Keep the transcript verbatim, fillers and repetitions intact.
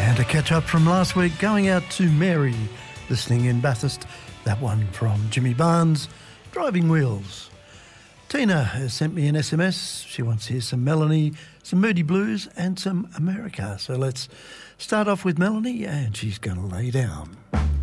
And a catch up from last week going out to Mary, listening in Bathurst. That one from Jimmy Barnes, Driving Wheels. Tina has sent me an S M S. She wants to hear some Melanie, some Moody Blues and some America. So let's start off with Melanie, and she's going to lay down.